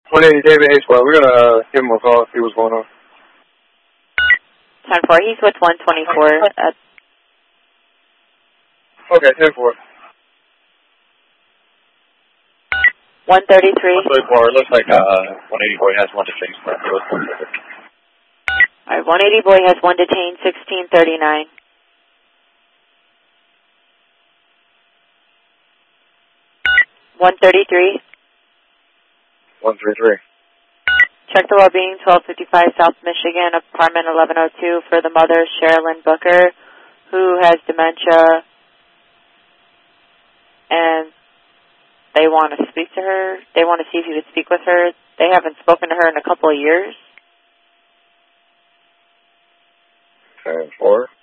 180 David H. Well, we're gonna give him a call, see what's going on. 10-4, he's with 124. Okay, 10-4. 133. 134, looks like 180 boy has one to change. Alright, 180 boy has one detained, 1639. 133. 133. Check the well-being, 1255 South Michigan, apartment 1102 for the mother, Sherilyn Booker, who has dementia, and they want to speak to her. They want to see if you could speak with her. They haven't spoken to her in a couple of years. 10-4.